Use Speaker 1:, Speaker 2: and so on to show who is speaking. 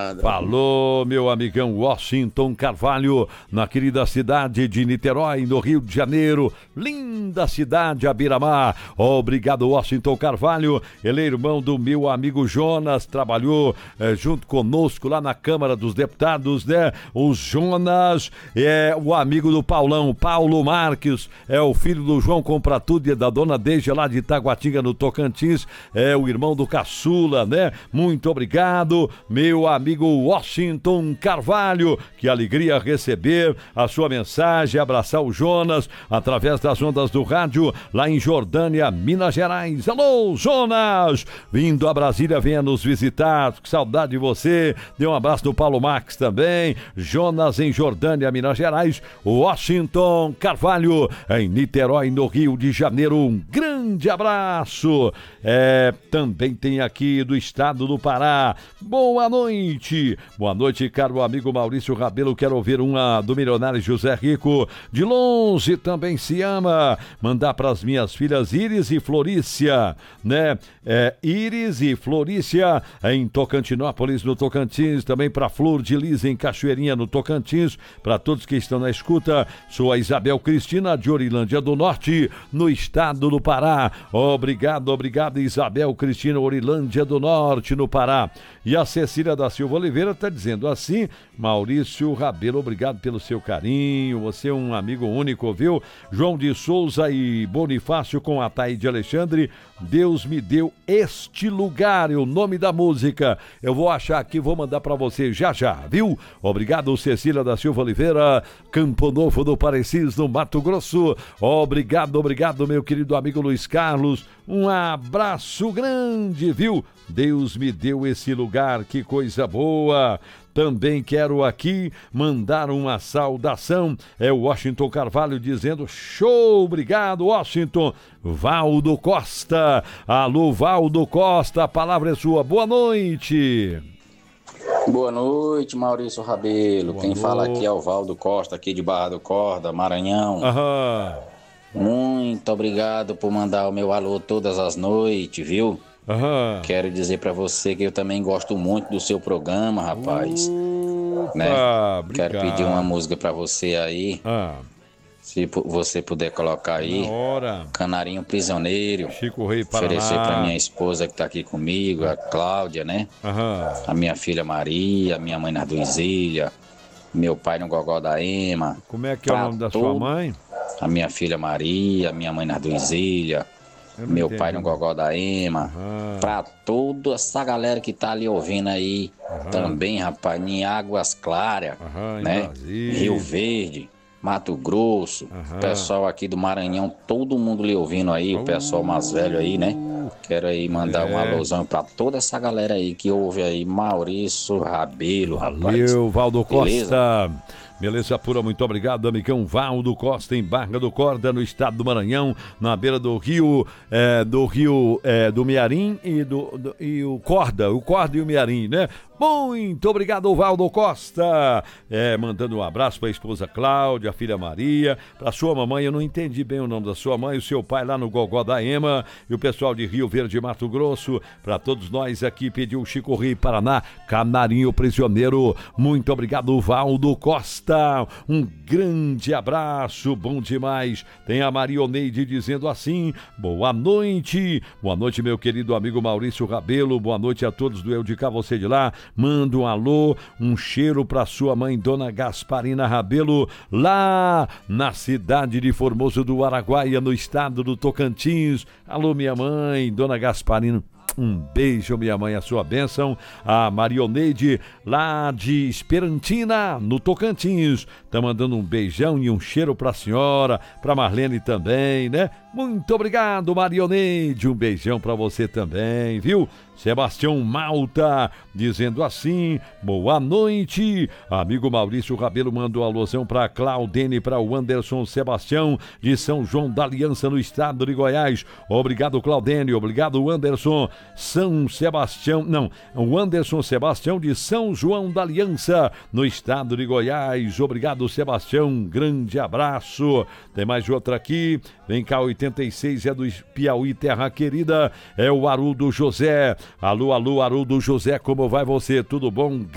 Speaker 1: obrigado.
Speaker 2: Falou, meu amigão Washington Carvalho, na querida cidade de Niterói, no Rio de Janeiro. Linda cidade, a Beira-Mar. Obrigado, Washington Carvalho. Ele é irmão do meu amigo Jonas, trabalhou junto conosco lá na Câmara dos Deputados, né? O Jonas é o amigo do Paulão, Paulo Marques, é o filho do João Compra Tudo e da dona Deja lá de Itaguatinga, no Tocantins, é o irmão do Caçula, né? Muito obrigado, meu amigo Washington Carvalho, que alegria receber a sua mensagem, abraçar o Jonas através das ondas do rádio lá em Jordânia, Minas Gerais. Alô, Jonas! Vindo a Brasília, venha nos visitar, que saudade de você. Dê um abraço no Paulo Marques também. Jonas em Jordânia, Minas Gerais. Washington Carvalho em Niterói, no Rio de Janeiro. Um grande abraço. Também tem aqui do estado do Pará. Boa noite. Boa noite, caro amigo Maurício Rabelo. Quero ouvir uma do milionário José Rico. De longe também se ama. Mandar para as minhas filhas Iris e Florícia, né? Iris e Florícia em Tocantinópolis, no Tocantins. Também para Flor de Lis em Cachoeirinha, no Tocantins. Para todos que estão na escuta, sou a Isabel Cristina de Orilândia do Norte, no estado do Pará. Obrigado, Isabel Cristina, Orilândia do Norte, no Pará. E a Cecília da Silva Oliveira está dizendo assim: Maurício Rabelo, obrigado pelo seu carinho, você é um amigo único, viu? João de Souza e Bonifácio com a Taíde Alexandre, Deus me deu este lugar, é o nome da música. Eu vou achar aqui, vou mandar para você já, viu? Obrigado, Cecília da Silva Oliveira, Campo Novo do Parecis, no Mato Grosso. Obrigado, meu querido amigo Luiz Carlos. Um abraço grande, viu? Deus me deu esse lugar, que coisa boa. Também quero aqui mandar uma saudação, é o Washington Carvalho dizendo show, obrigado Washington. Valdo Costa, alô Valdo Costa, a palavra é sua, boa noite.
Speaker 3: Boa noite, Maurício Rabelo. Quem fala aqui é o Valdo Costa, aqui de Barra do Corda, Maranhão.
Speaker 2: Aham.
Speaker 3: Muito obrigado por mandar o meu alô todas as noites, viu?
Speaker 2: Aham.
Speaker 3: Quero dizer pra você que eu também gosto muito do seu programa, rapaz.
Speaker 2: Opa,
Speaker 3: né?
Speaker 2: obrigado.
Speaker 3: Quero pedir uma música pra você aí. Se você puder colocar aí. Canarinho Prisioneiro.
Speaker 2: Chico Rei Paraná.
Speaker 3: Oferecer pra minha esposa que tá aqui comigo, a Cláudia, né? A minha filha Maria, minha mãe Narduizília, meu pai no Gogó da Ema.
Speaker 2: Como é que é o nome da sua mãe?
Speaker 3: A minha filha Maria, minha mãe Narduizília, meu pai no Gogó da Ema. Pra toda essa galera que tá ali ouvindo aí. Também, rapaz, em Águas Claras, né? Rio Verde, Mato Grosso, pessoal aqui do Maranhão, todo mundo lhe ouvindo aí, o pessoal mais velho aí, né? Quero aí mandar um alôzão pra toda essa galera aí que ouve aí, Maurício Rabelo, rapaz.
Speaker 2: Valeu, Valdo Costa.
Speaker 3: Beleza?
Speaker 2: Beleza pura, muito obrigado, amigão Valdo Costa, em Barra do Corda, no estado do Maranhão, na beira do rio, do Mearim e o Corda e o Mearim, né? Muito obrigado, Valdo Costa. Mandando um abraço para a esposa Cláudia, a filha Maria, para sua mamãe, eu não entendi bem o nome da sua mãe, o seu pai lá no Gogó da Ema, e o pessoal de Rio Verde, Mato Grosso, para todos nós aqui, pediu Chico Rei Paraná, Canarinho Prisioneiro. Muito obrigado, Valdo Costa. Um grande abraço, bom demais. Tem a Marioneide dizendo assim: boa noite, meu querido amigo Maurício Rabelo, boa noite a todos do Eu de Cá, você de lá. Manda um alô, um cheiro para sua mãe, Dona Gasparina Rabelo, lá na cidade de Formoso do Araguaia, no estado do Tocantins. Alô, minha mãe, Dona Gasparina. Um beijo, minha mãe, a sua bênção. A Marioneide, lá de Esperantina, no Tocantins, tá mandando um beijão e um cheiro pra senhora, pra Marlene também, né? Muito obrigado, Marioneide, um beijão pra você também, viu? Sebastião Malta, dizendo assim: boa noite, amigo Maurício Rabelo, manda um alôzão pra Claudene, pra o Anderson Sebastião, de São João da Aliança, no estado de Goiás. Obrigado, Claudene, obrigado, Anderson. O Anderson Sebastião, de São João da Aliança, no estado de Goiás. Obrigado, Sebastião, um grande abraço. Tem mais outra aqui, vem cá, 86, é do Piauí, terra querida, é o Haroldo José. Alô, Haroldo José, como vai você? Tudo bom?